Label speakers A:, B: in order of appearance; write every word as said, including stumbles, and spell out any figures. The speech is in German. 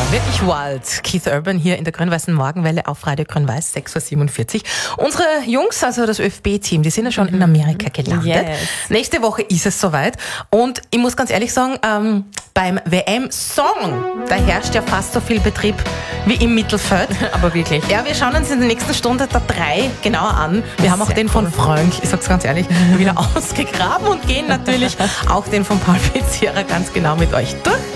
A: Wirklich wild. Keith Urban hier in der grün-weißen Morgenwelle auf Radio Grün-Weiß, sechs Uhr siebenundvierzig. Unsere Jungs, also das ÖFB-Team, die sind ja schon in Amerika gelandet.
B: Yes.
A: Nächste Woche ist es soweit. Und ich muss ganz ehrlich sagen, ähm, beim W M-Song, da herrscht ja fast so viel Betrieb wie im Mittelfeld.
B: Aber wirklich.
A: Ja, wir schauen uns in der nächsten Stunde da drei genauer an. Wir haben auch
B: Sehr
A: den von Frank, ich sag's ganz ehrlich, wieder ausgegraben und gehen natürlich auch den von Paul Pizzera ganz genau mit euch durch.